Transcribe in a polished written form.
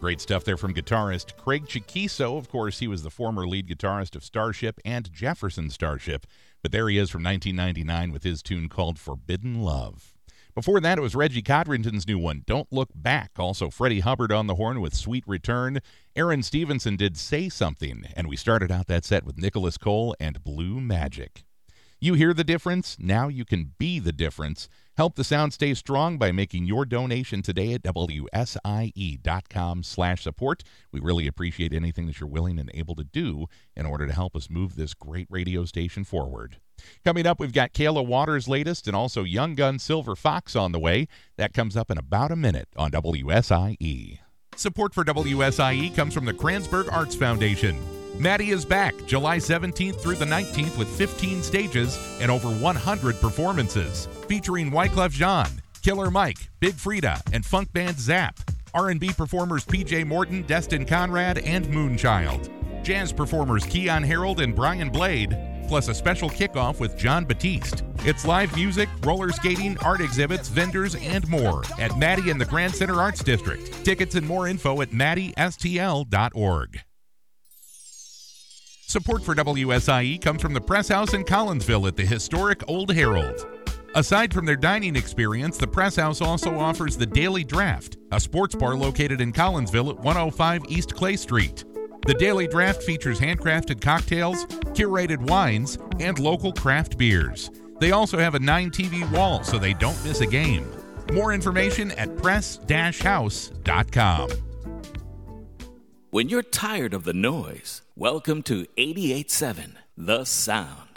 Great stuff there from guitarist Craig Chiquiso. Of course, he was the former lead guitarist of Starship and Jefferson Starship. But there he is from 1999 with his tune called Forbidden Love. Before that, it was Reggie Codrington's new one, Don't Look Back. Also, Freddie Hubbard on the horn with Sweet Return. Aaron Stevenson did Say Something. And we started out that set with Nicholas Cole and Blue Magic. You hear the difference? Now you can be the difference. Help the sound stay strong by making your donation today at WSIE.com/support. We really appreciate anything that you're willing and able to do in order to help us move this great radio station forward. Coming up, we've got Kayla Waters' latest and also Young Gun Silver Fox on the way. That comes up in about a minute on WSIE. Support for WSIE comes from the Kranzberg Arts Foundation. Maddie is back July 17th through the 19th with 15 stages and over 100 performances, featuring Wyclef Jean, Killer Mike, Big Frida, and funk band Zap, R&B performers PJ Morton, Destin Conrad, and Moonchild, jazz performers Keon Harold and Brian Blade, plus a special kickoff with John Batiste. It's live music, roller skating, art exhibits, vendors, and more at Maddie in the Grand Center Arts District. Tickets and more info at maddiestl.org. Support for WSIE comes from the Press House in Collinsville at the historic Old Herald. Aside from their dining experience, the Press House also offers the Daily Draft, a sports bar located in Collinsville at 105 East Clay Street. The Daily Draft features handcrafted cocktails, curated wines, and local craft beers. They also have a 9-TV wall so they don't miss a game. More information at press-house.com. When you're tired of the noise, welcome to 88.7 The Sound.